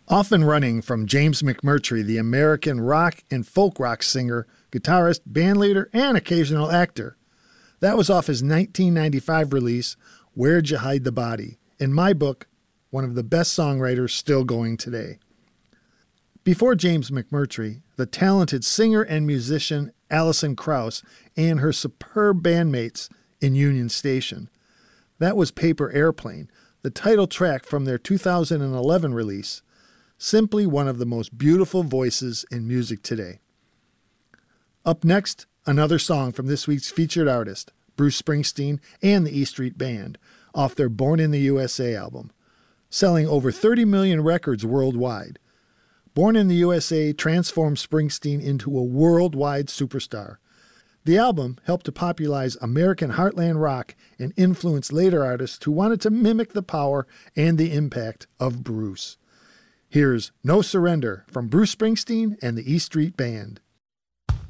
Off and Running from James McMurtry, the American rock and folk rock singer, guitarist, bandleader, and occasional actor. That was off his 1995 release, Where'd You Hide the Body? In my book, one of the best songwriters still going today. Before James McMurtry, the talented singer and musician Alison Krauss and her superb bandmates in Union Station. That was Paper Airplane, the title track from their 2011 release. Simply one of the most beautiful voices in music today. Up next, another song from this week's featured artist, Bruce Springsteen and the E Street Band, off their Born in the USA album, selling over 30 million records worldwide. Born in the USA transformed Springsteen into a worldwide superstar. The album helped to popularize American heartland rock and influence later artists who wanted to mimic the power and the impact of Bruce. Here's No Surrender from Bruce Springsteen and the E Street Band.